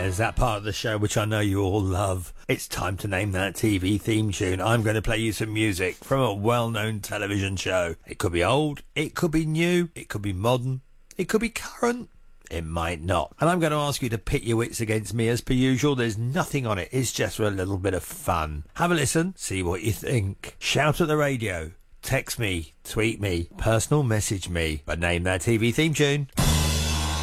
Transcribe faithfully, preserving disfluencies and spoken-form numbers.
There's that part of the show which I know you all love. It's time to name that T V theme tune. I'm going to play you some music from a well-known television show. It could be old, it could be new, it could be modern, it could be current, it might not. And I'm going to ask you to pit your wits against me as per usual. There's nothing on it, it's just for a little bit of fun. Have a listen, see what you think. Shout at the radio, text me, tweet me, personal message me, but name that T V theme tune.